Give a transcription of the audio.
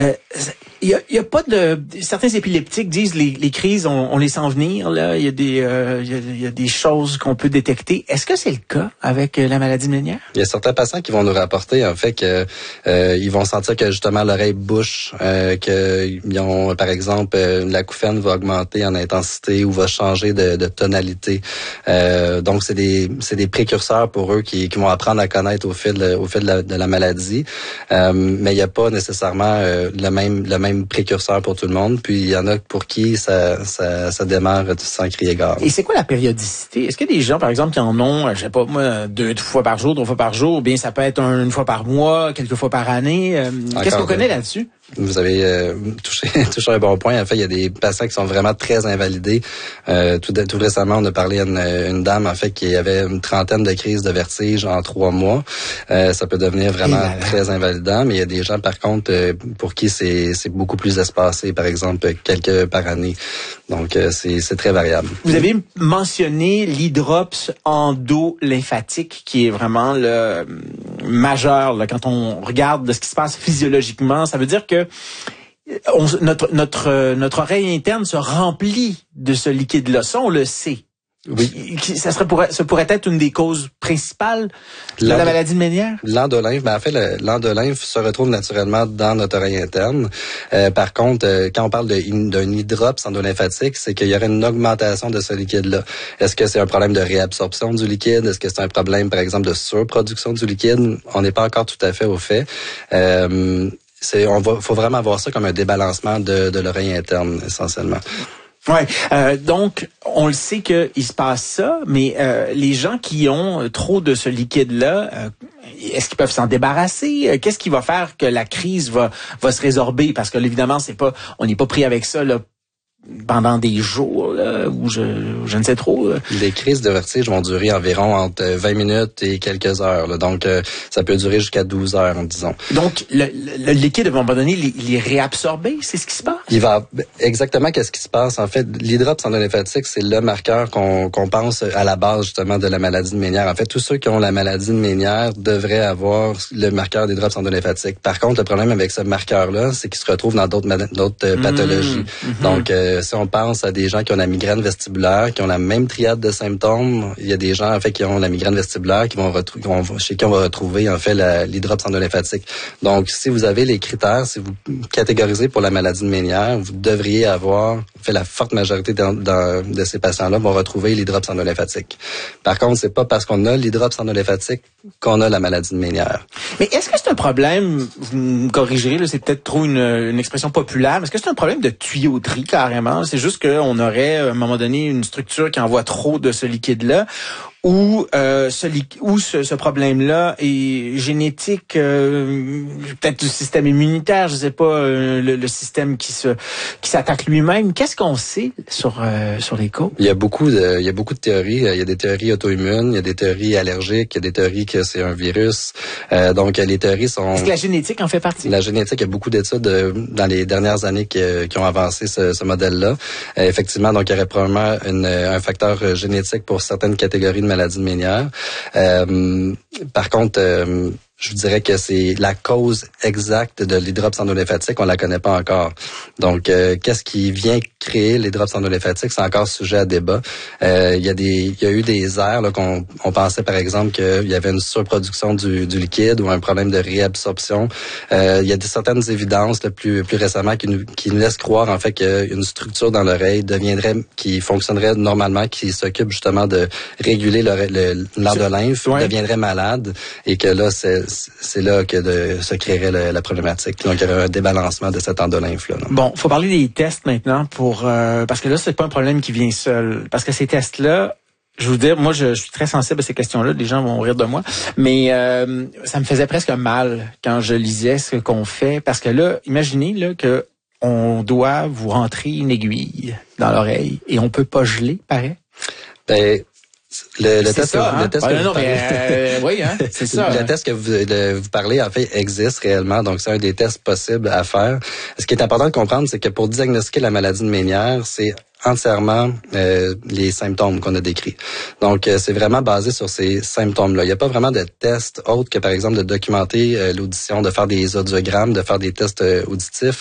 Il y a pas de certains épileptiques disent les crises on les sent venir là, il y a des choses qu'on peut détecter. Est-ce que c'est le cas avec la maladie Ménière? Il y a certains patients qui vont nous rapporter en fait que ils vont sentir que justement l'oreille bouche, qu'ils ont par exemple l'acouphène va augmenter en intensité ou va changer de tonalité. Donc c'est des précurseurs pour eux qui vont apprendre à connaître au fil de la maladie. Mais il n'y a pas nécessairement le même précurseur pour tout le monde. Puis il y en a pour qui ça démarre sans crier gare. Et c'est quoi la périodicité? Est-ce qu'il y a des gens, par exemple, qui en ont, je sais pas moi, 2 fois par jour, 3 fois par jour, ou bien ça peut être une fois par mois, quelques fois par année? Qu'est-ce qu'on connaît là-dessus? Vous avez touché un bon point. En fait, il y a des patients qui sont vraiment très invalidés. Tout récemment, on a parlé à une dame en fait qui avait une 30aine de crises de vertige en 3 mois. Ça peut devenir vraiment très invalidant, mais il y a des gens par contre pour qui c'est beaucoup plus espacé, par exemple quelques par année. Donc c'est très variable. Vous avez mentionné l'hydrops endo-lymphatique qui est vraiment le majeur là, quand on regarde de ce qui se passe physiologiquement. Ça veut dire que notre oreille interne se remplit de ce liquide-là. Ça, on le sait. Oui. Ça pourrait être une des causes principales de la maladie de Ménière? L'endolymphe, en fait, l'endolymphe se retrouve naturellement dans notre oreille interne. Par contre, quand on parle d'un hydrops endolymphatique, c'est qu'il y aurait une augmentation de ce liquide-là. Est-ce que c'est un problème de réabsorption du liquide? Est-ce que c'est un problème, par exemple, de surproduction du liquide? On n'est pas encore tout à fait au fait. Faut vraiment voir ça comme un débalancement de l'oreille interne, essentiellement. Ouais, donc on le sait qu'il se passe ça, mais les gens qui ont trop de ce liquide-là, est-ce qu'ils peuvent s'en débarrasser? Qu'est-ce qui va faire que la crise va se résorber? Parce que évidemment, on n'est pas pris avec ça là pendant des jours là, ou je ne sais trop. Les crises de vertige vont durer environ entre 20 minutes et quelques heures. Là. Donc, ça peut durer jusqu'à 12 heures, disons. Donc, le liquide, à un moment donné, il est réabsorbé, c'est ce qui se passe? Exactement, qu'est-ce qui se passe? En fait, l'hydrops endolymphatique, c'est le marqueur qu'on pense à la base, justement, de la maladie de Ménière. En fait, tous ceux qui ont la maladie de Ménière devraient avoir le marqueur d'hydrops endolymphatique. Par contre, le problème avec ce marqueur-là, c'est qu'il se retrouve dans d'autres pathologies. Donc, si on pense à des gens qui ont la migraine vestibulaire, qui ont la même triade de symptômes, il y a des gens en fait qui ont la migraine vestibulaire chez qui on va retrouver en fait l'hydrops endolymphatique. Donc si vous avez les critères, si vous catégorisez pour la maladie de Ménière, vous devriez avoir en fait la forte majorité de ces patients-là vont retrouver l'hydrops endolymphatique. Par contre, c'est pas parce qu'on a l'hydrops endolymphatique qu'on a la maladie de Ménière. Mais est-ce que c'est un problème, vous me corrigerez, là, c'est peut-être trop une expression populaire, mais est-ce que c'est un problème de tuyauterie carrément? C'est juste qu'on aurait, à un moment donné, une structure qui envoie trop de ce liquide-là, ou ce problème-là est génétique, peut-être du système immunitaire, je sais pas, le système qui s'attaque lui-même. Qu'est-ce qu'on sait sur les causes? Il y a beaucoup de théories. Il y a des théories auto-immunes, il y a des théories allergiques, il y a des théories que c'est un virus. Donc les théories sont. Est-ce que la génétique en fait partie? La génétique, il y a beaucoup d'études dans les dernières années qui ont avancé ce modèle-là. Effectivement, donc il y aurait probablement un facteur génétique pour certaines catégories de maladies de Ménière. Par contre, je vous dirais que c'est la cause exacte de l'hydrops endolymphatique, on la connaît pas encore. Donc, qu'est-ce qui vient créer l'hydrops endolymphatique, c'est encore sujet à débat. Il y a eu des airs là, qu'on pensait par exemple qu'il y avait une surproduction du liquide ou un problème de réabsorption. Il y a certaines évidences là, plus récemment qui nous laissent croire en fait qu'une structure dans l'oreille qui fonctionnerait normalement, qui s'occupe justement de réguler l'endolymphe, deviendrait malade et que là c'est là que se créerait la problématique. Donc, il y aurait un débalancement de cet endolymphe-là. Bon, faut parler des tests maintenant parce que là, c'est pas un problème qui vient seul. Parce que ces tests-là, je vous dire, moi, je suis très sensible à ces questions-là. Les gens vont rire de moi. Mais ça me faisait presque mal quand je lisais ce qu'on fait. Parce que là, imaginez là que on doit vous rentrer une aiguille dans l'oreille et on peut pas geler, paraît. Le test ça, le test que vous parlez, oui, hein, c'est ça. Le test que vous parlez, en fait, existe réellement. Donc, c'est un des tests possibles à faire. Ce qui est important de comprendre, c'est que pour diagnostiquer la maladie de Ménière, c'est entièrement les symptômes qu'on a décrits. Donc, c'est vraiment basé sur ces symptômes-là. Il n'y a pas vraiment de test autre que, par exemple, de documenter l'audition, de faire des audiogrammes, de faire des tests auditifs.